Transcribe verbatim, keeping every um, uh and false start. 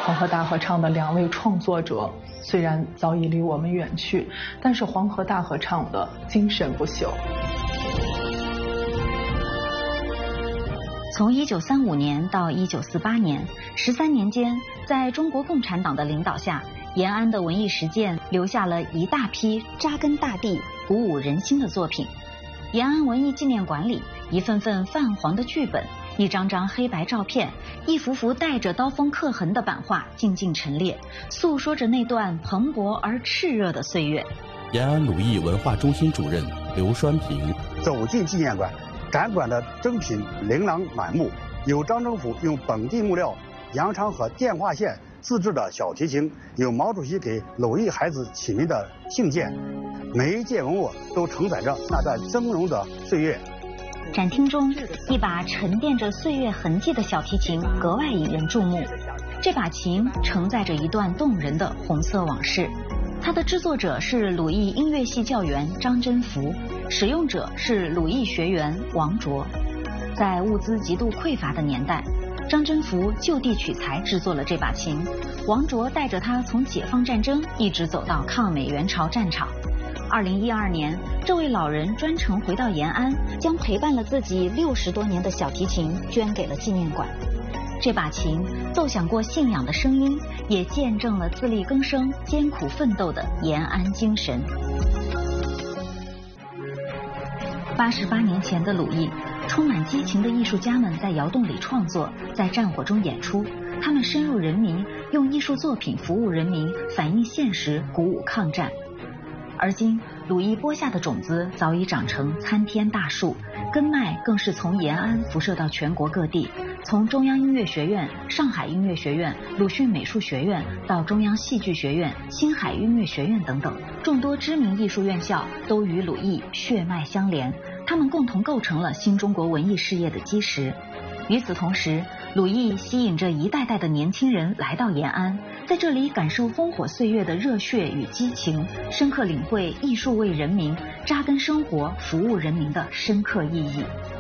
黄河大合唱的两位创作者虽然早已离我们远去，但是黄河大合唱的精神不朽。 从一九三五年到一九四八年，十三年间，在中国共产党的领导下，延安的文艺实践留下了一大批扎根大地、鼓舞人心的作品。延安文艺纪念馆里，一份份泛黄的剧本，一张张黑白照片，一幅幅带着刀锋刻痕的版画静静陈列，诉说着那段蓬勃而炽热的岁月。 延安鲁艺文化中心主任刘栓平走进纪念馆，展馆的珍品琳琅满目，有张政府用本地木料羊肠和电话线自制的小提琴，有毛主席给鲁艺孩子起名的信件，每一件文物都承载着那段峥嵘的岁月。 展厅中，一把沉淀着岁月痕迹的小提琴格外引人注目。这把琴承载着一段动人的红色往事。它的制作者是鲁艺音乐系教员张真福，使用者是鲁艺学员王卓。在物资极度匮乏的年代，张真福就地取材制作了这把琴，王卓带着他从解放战争一直走到抗美援朝战场。二零一二年，这位老人专程回到延安，将陪伴了自己六十多年的小提琴捐给了纪念馆。这把琴奏响过信仰的声音，也见证了自力更生、艰苦奋斗的延安精神。八十八年前的鲁艺，充满激情的艺术家们在窑洞里创作，在战火中演出。他们深入人民，用艺术作品服务人民，反映现实，鼓舞抗战。而今，鲁艺播下的种子早已长成参天大树，根脉更是从延安辐射到全国各地。从中央音乐学院、上海音乐学院、鲁迅美术学院到中央戏剧学院、星海音乐学院等等，众多知名艺术院校都与鲁艺血脉相连，他们共同构成了新中国文艺事业的基石。与此同时，鲁艺吸引着一代代的年轻人来到延安，在这里感受烽火岁月的热血与激情，深刻领会艺术为人民、扎根生活、服务人民的深刻意义。